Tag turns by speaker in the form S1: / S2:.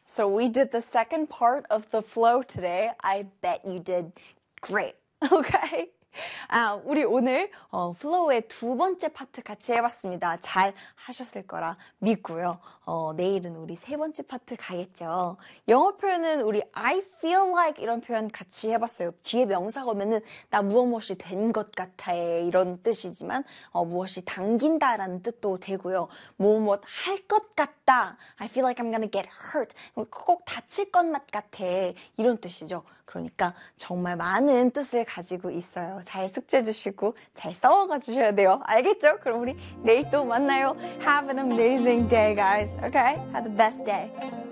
S1: So we did the second part of the flow today. I bet you did great. Okay? 우리 오늘 플로우의 두 번째 파트 같이 해봤습니다. 잘 하셨을 거라 믿고요. 내일은 우리 세 번째 파트 가겠죠. 영어 표현은 우리 I feel like 이런 표현 같이 해봤어요. 뒤에 명사가 오면은 나 무엇이 된 것 같아 이런 뜻이지만 무엇이 당긴다라는 뜻도 되고요. 무엇 할 것 같다. I feel like I'm gonna get hurt. 꼭 다칠 것만 같아 이런 뜻이죠. 그러니까 정말 많은 뜻을 가지고 있어요. 잘 숙지해 주시고 잘 써가 주셔야 돼요. 알겠죠? 그럼 우리 내일 또 만나요. Have an amazing day, guys. Okay? Have the best day.